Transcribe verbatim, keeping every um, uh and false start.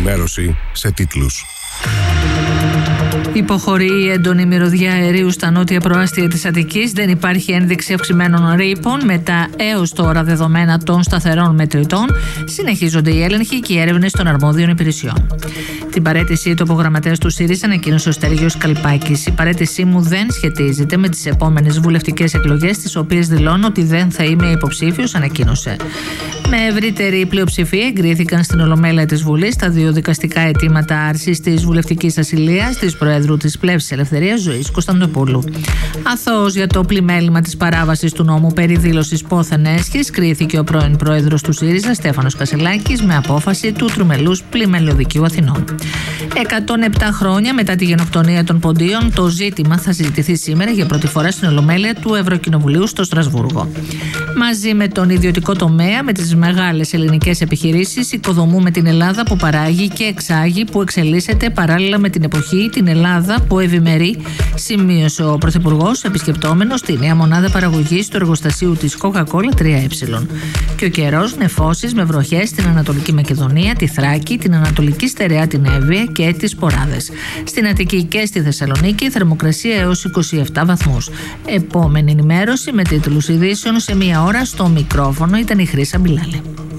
ενημέρωση σε τίτλους. Υποχωρεί η έντονη μυρωδιά αερίου στα νότια προάστια της Αττικής. Δεν υπάρχει ένδειξη αυξημένων ρήπων με τα έως τώρα δεδομένα των σταθερών μετρητών. Συνεχίζονται οι έλεγχοι και οι έρευνες των αρμόδιων υπηρεσιών. Την παραίτησή του από γραμματέας του ΣΥΡΙΖΑ ανακοίνωσε ο Στέργιος Καλπάκης. Η παραίτησή μου δεν σχετίζεται με τις επόμενες βουλευτικές εκλογές, τις οποίες δηλώνω ότι δεν θα είμαι υποψήφιος, ανακοίνωσε. Με ευρύτερη πλειοψηφία εγκρίθηκαν στην Ολομέλεια της Βουλής τα δύο δικαστικά αιτήματα άρσης της βουλευτικής ασυλίας της Προέδρου της Πλεύσης Ελευθερίας Ζωής Κωνσταντοπούλου. Αθώος για το πλημέλημα της παράβασης του νόμου περί δήλωσης πόθεν έσχης, κρίθηκε ο πρώην Πρόεδρος του ΣΥΡΙΖΑ Στέφανος Κασελάκης με απόφαση του Τριμελούς Πλημελιωδικείου Αθηνών. εκατόν επτά χρόνια μετά τη γενοκτονία των Ποντίων, το ζήτημα θα συζητηθεί σήμερα για πρώτη φορά στην Ολομέλεια του Ευρωκοινοβουλίου στο Στρασβούργο. Μαζί με τον ιδιωτικό τομέα, με τις μεγάλες ελληνικές επιχειρήσεις, οικοδομούμε την Ελλάδα που παράγει και εξάγει, που εξελίσσεται παράλληλα με την εποχή, την Ελλάδα που ευημερεί, σημείωσε ο Πρωθυπουργός επισκεπτόμενος τη νέα μονάδα παραγωγής του εργοστασίου της Coca-Cola τρία ε. Και ο καιρός, νεφώσεις με βροχές στην Ανατολική Μακεδονία, τη Θράκη, την Ανατολική Στερεά, την Εύβοια και τις Ποράδες. Στην Αττική και στη Θεσσαλονίκη θερμοκρασία έως είκοσι επτά βαθμούς. Επόμενη ενημέρωση με τίτλους ειδήσεων σε μία ώρα. Στο μικρόφωνο ήταν η Χρύσα Μπιλάλη.